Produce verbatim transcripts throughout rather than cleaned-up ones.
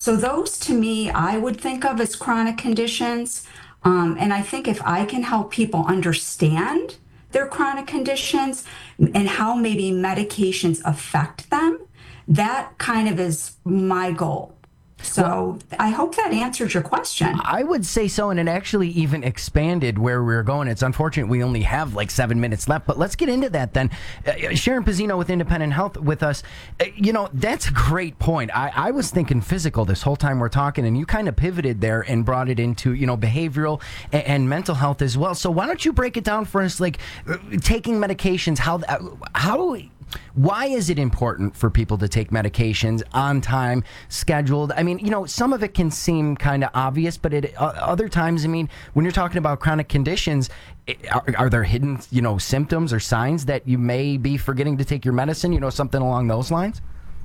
So those to me, I would think of as chronic conditions. Um, and I think if I can help people understand their chronic conditions and how maybe medications affect them, that kind of is my goal. So I hope that answers your question. I would say so, and it actually even expanded where we were going. It's unfortunate we only have like seven minutes left, but let's get into that then. Uh, Sharon Pizzino with Independent Health with us. Uh, you know, that's a great point. I, I was thinking physical this whole time we're talking, and you kind of pivoted there and brought it into, you know, behavioral and, and mental health as well. So why don't you break it down for us, like uh, taking medications, how, uh, how, why is it important for people to take medications on time, scheduled? I mean, you know, some of it can seem kind of obvious, but it, uh, other times, I mean, when you're talking about chronic conditions, are, are there hidden, you know, symptoms or signs that you may be forgetting to take your medicine, you know, something along those lines?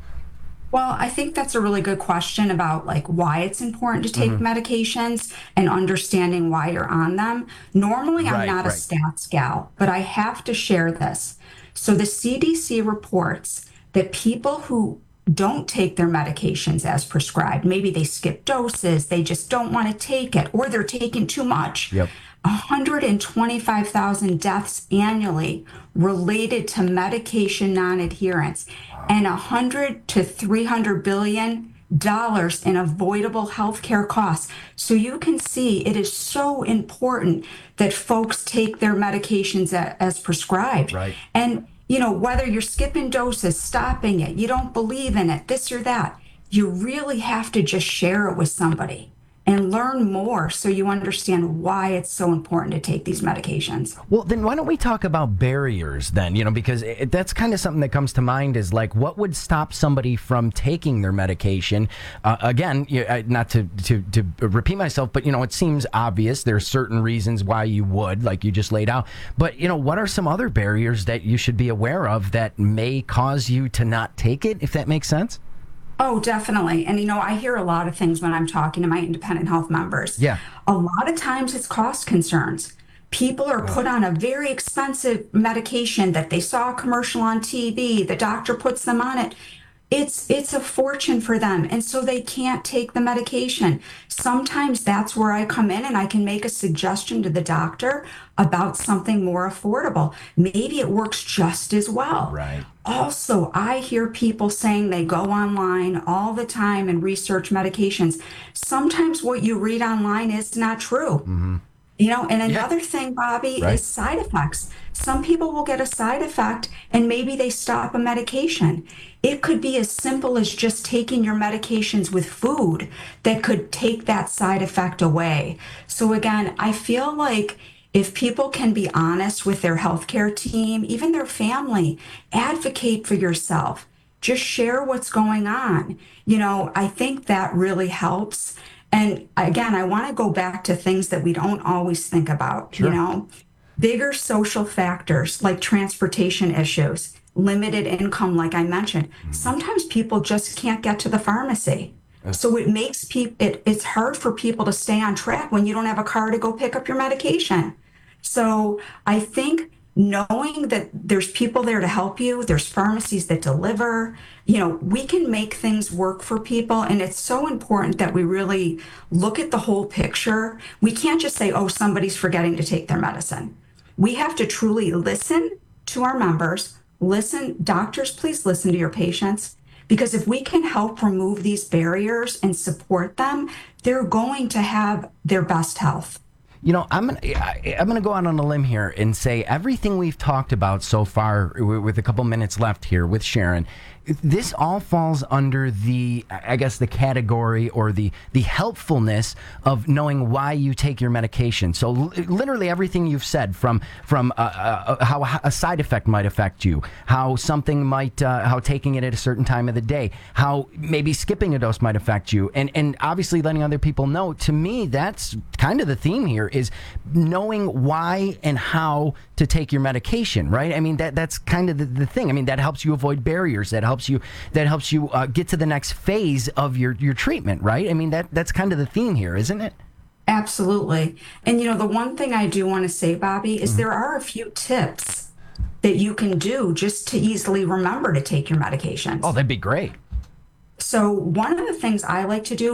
Well, I think that's a really good question about like why it's important to take mm-hmm. medications and understanding why you're on them. Normally, I'm right, not right. a stats gal, but I have to share this. So the C D C reports that people who don't take their medications as prescribed, maybe they skip doses, they just don't want to take it, or they're taking too much. Yep. one hundred twenty-five thousand deaths annually related to medication non-adherence, and one hundred to three hundred billion dollars in avoidable healthcare costs. So you can see it is so important that folks take their medications a, as prescribed. Right. And, you know, whether you're skipping doses, stopping it, you don't believe in it, this or that, you really have to just share it with somebody and learn more so you understand why it's so important to take these medications. Well, then why don't we talk about barriers then, you know, because it, that's kind of something that comes to mind is like what would stop somebody from taking their medication? Uh, again, you, uh, not to, to, to repeat myself, but, you know, it seems obvious. There's certain reasons why you would, like you just laid out. But, you know, what are some other barriers that you should be aware of that may cause you to not take it, if that makes sense? Oh, definitely. And, you know, I hear a lot of things when I'm talking to my independent health members. Yeah. A lot of times it's cost concerns. People are put on a very expensive medication that they saw a commercial on T V. The doctor puts them on it. It's it's a fortune for them. And so they can't take the medication. Sometimes that's where I come in and I can make a suggestion to the doctor about something more affordable. Maybe it works just as well. Right. Also, I hear people saying they go online all the time and research medications. Sometimes what you read online is not true. Mm-hmm. You know, and another yeah. thing, Bobby, right. is side effects. Some people will get a side effect and maybe they stop a medication. It could be as simple as just taking your medications with food that could take that side effect away. So again, I feel like if people can be honest with their healthcare team, even their family, advocate for yourself, just share what's going on. You know, I think that really helps. And again, I want to go back to things that we don't always think about, sure. you know, bigger social factors like transportation issues, limited income, like I mentioned. Mm-hmm. Sometimes people just can't get to the pharmacy. So it makes people, it, it's hard for people to stay on track when you don't have a car to go pick up your medication. So I think knowing that there's people there to help you, there's pharmacies that deliver, you know, we can make things work for people. And it's so important that we really look at the whole picture. We can't just say, oh, somebody's forgetting to take their medicine. We have to truly listen to our members, listen, doctors, please listen to your patients. Because if we can help remove these barriers and support them, they're going to have their best health. You know, I'm gonna I'm gonna go out on a limb here and say everything we've talked about so far, with a couple minutes left here with Sharon, this all falls under the, I guess, the category or the the helpfulness of knowing why you take your medication. So literally everything you've said, from from uh, uh, how a side effect might affect you, how something might, uh, how taking it at a certain time of the day, how maybe skipping a dose might affect you, and and obviously letting other people know. To me, that's kind of the theme here, is knowing why and how to take your medication, right? I mean, that that's kind of the, the thing. I mean, that helps you avoid barriers. That helps you that helps you uh, get to the next phase of your, your treatment, right? I mean, that that's kind of the theme here, isn't it? Absolutely. And, you know, the one thing I do want to say, Bobby, is mm-hmm. there are a few tips that you can do just to easily remember to take your medications. Oh, that'd be great. So one of the things I like to do